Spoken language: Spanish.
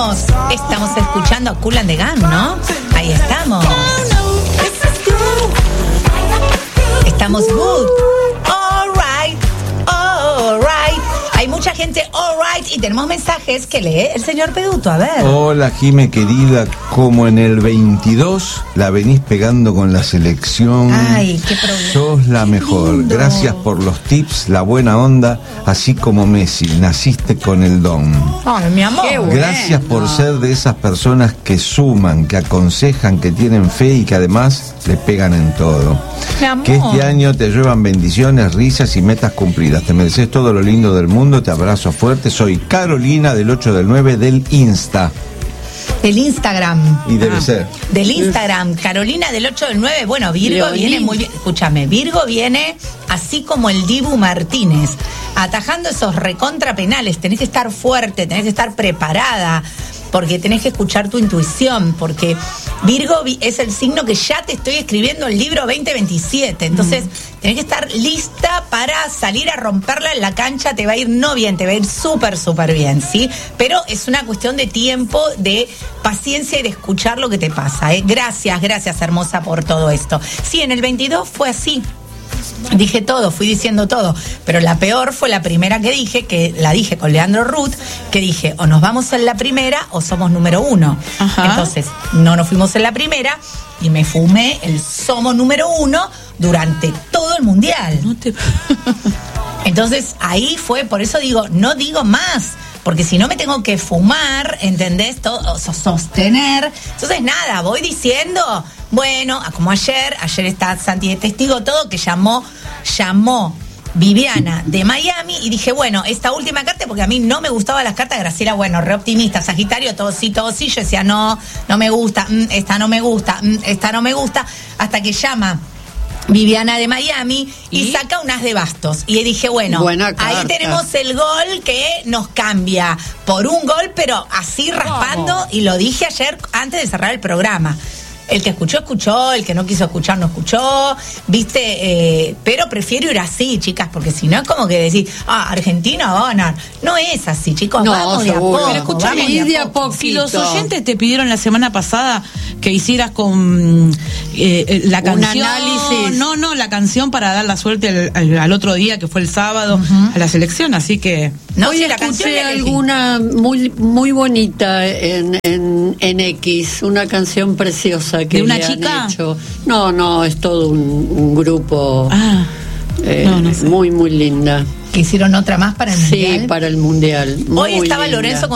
Estamos escuchando a Kool and the Gang, ¿no? Ahí estamos. Estamos good. All right. Hay mucha gente, all right, y tenemos mensajes que lee el señor Peduto. A ver. Hola, Jime querida, como en el 22 la venís pegando con la selección. Ay, qué problema. Sos la mejor. Lindo. Gracias por los tips, la buena onda, así como Messi, naciste con el don. Ay, mi amor. Qué bueno. Gracias por ser de esas personas que suman, que aconsejan, que tienen fe y que además le pegan en todo. Mi amor. Que este año te lluevan bendiciones, risas y metas cumplidas. Te mereces todo lo lindo del mundo. Te abrazo fuerte. Soy Carolina del 8 del 9 del Insta. Del Instagram. Y debe ser. Del Instagram. Carolina del 8 del 9. Bueno, Virgo Leonín. viene muy bien. Escúchame, Virgo viene así como el Dibu Martínez, atajando esos recontra penales. Tenés que estar fuerte, tenés que estar preparada, porque tenés que escuchar tu intuición, porque Virgo es el signo que ya te estoy escribiendo el libro 2027, entonces tenés que estar lista para salir a romperla en la cancha. Te va a ir no bien, te va a ir súper, súper bien, ¿sí? Pero es una cuestión de tiempo, de paciencia y de escuchar lo que te pasa, ¿eh? Gracias, hermosa, por todo esto. Sí, en el 22 fue así. Dije todo, fui diciendo todo, pero la peor fue la primera que dije, que la dije con Leandro Ruth, que dije, o nos vamos en la primera o somos número 1. Ajá. Entonces, no nos fuimos en la primera y me fumé el somos número 1 durante todo el mundial. No te... Entonces, ahí fue, por eso digo, no digo más, porque si no me tengo que fumar, ¿entendés? Todo, sostener. Entonces, nada, voy diciendo, bueno, como ayer está Santi de testigo todo, que llamó Viviana de Miami y dije, bueno, esta última carta, porque a mí no me gustaban las cartas, Graciela, bueno, re optimista, Sagitario, todo sí, yo decía, no me gusta, esta no me gusta, esta no me gusta, hasta que llama Viviana de Miami y saca unas de bastos. Y dije, bueno, ahí tenemos el gol que nos cambia por un gol, pero así raspando, y lo dije ayer antes de cerrar el programa. El que escuchó, escuchó, el que no quiso escuchar, no escuchó, ¿viste? Pero prefiero ir así, chicas, porque si no es como que decir, Argentina va a ganar. No es así, chicos, No, vamos de a seguro. poco. Pero escuchame, vamos de a poco. Si los oyentes te pidieron la semana pasada que hicieras con la canción, análisis. No, la canción para dar la suerte al otro día, que fue el sábado, a la selección, así que... No, hoy sí, la canción escuché la elegí. alguna muy bonita en X, una canción preciosa que ¿De una le chica? han hecho. No, es todo un grupo no sé. muy linda. Que hicieron otra más para el mundial. Sí, para el mundial. Hoy Muy estaba linda. Lorenzo